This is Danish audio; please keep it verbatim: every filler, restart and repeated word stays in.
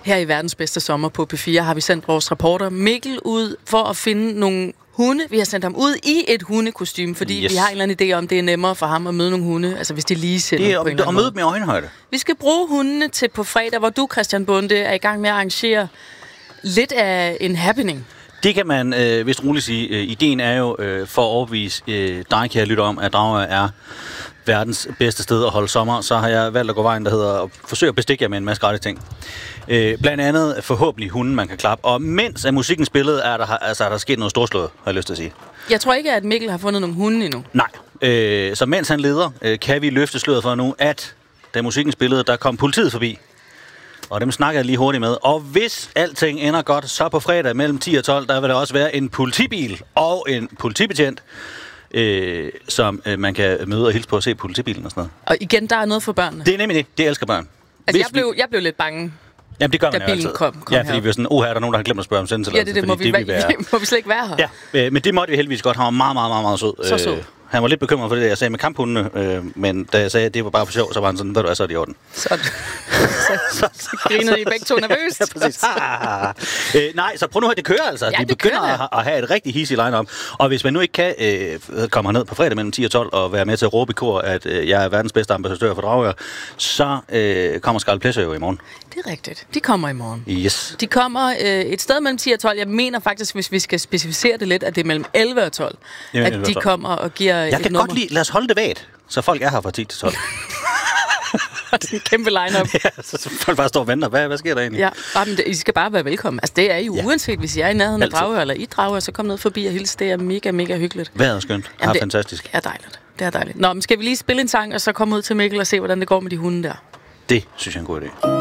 Her i Verdens Bedste Sommer på P fire har vi sendt vores reporter Mikkel ud for at finde nogle hunde. Vi har sendt ham ud i et hundekostyme, fordi yes. vi har en eller anden idé om, det er nemmere for ham at møde nogle hunde, altså hvis de lige sender det er på en eller at møde dem i øjenhøjde. Vi skal bruge hundene til på fredag, hvor du, Christian Bonde, er i gang med at arrangere lidt af en happening. Det kan man øh, vist roligt sige. Øh, ideen er jo øh, for at overbevise øh, dig, kære lytter, om, at Dragør er verdens bedste sted at holde sommer. Så har jeg valgt at gå vejen, der hedder at forsøge at bestikke jer med en masse gratis ting. Øh, blandt andet forhåbentlig hunden, man kan klappe. Og mens at musikken spillede, er der, altså, er der sket noget storslået, har jeg lyst til at sige. Jeg tror ikke, at Mikkel har fundet nogle hunde endnu. Nej. Øh, så mens han leder, øh, kan vi løfte sløret for nu, at da musikken spillede, der kom politiet forbi. Og dem snakker jeg lige hurtigt med. Og hvis alting ender godt, så på fredag mellem ti og tolv, der vil der også være en politibil og en politibetjent, øh, som øh, man kan møde og hilse på og se politibilen og sådan noget. Og igen, der er noget for børnene. Det er nemlig det. Det elsker børn. Altså, jeg blev, jeg blev lidt bange. Jamen, det gør man da jo bilen altid. kom, kom ja, fordi vi er sådan, oh, her er der nogen, der har glemt at spørge om sendetilladelse. Ja, det, det, må, vi, det vi, være... må vi slet ikke være her. Ja, øh, men det måtte vi heldigvis godt. Han var meget, meget, meget, meget sød. Så sød. Øh, han var lidt bekymret for det, jeg sagde med kamphundene, øh, men da jeg sagde, at det var bare for sjov, så var han sådan, ved du hvad, så er det i orden. Så, så, så grinede I begge to nervøst. Ja, præcis. øh, nej, så prøv nu at det kører altså. Ja, de begynder at, at have et rigtig hissigt line-up. Og hvis man nu ikke kan øh, komme herned på fredag mellem ti og tolv og være med til at råbe i kor, at øh, jeg er verdens bedste ambassadør for Dragør, så øh, kommer Scarlet Pleasure jo i morgen. Det er rigtigt. De kommer i morgen. Yes. De kommer øh, et sted mellem ti og tolv. Jeg mener faktisk, hvis vi skal specificere det lidt, at det er mellem elleve og tolv. Jamen, at de kommer og giver jeg et kan nummer. godt lide, lad os holde det vagt, så folk er her fra ti til tolv. Det er en kæmpe line-up. Ja, så folk bare står og venter. Hvad, hvad sker der egentlig? Ja, bare, men det, I skal bare være velkommen. Altså, det er jo ja. Uanset, hvis jeg er i nærheden af Dragør, eller I Dragør, så kom ned forbi og hilse. Det er mega, mega hyggeligt. Vejret er skønt. Jamen, det er fantastisk. Det er dejligt. Det er dejligt. Nå, men skal vi lige spille en sang, og så komme ud til Mikkel og se, hvordan det går med de hunde der? Det synes jeg er en god idé.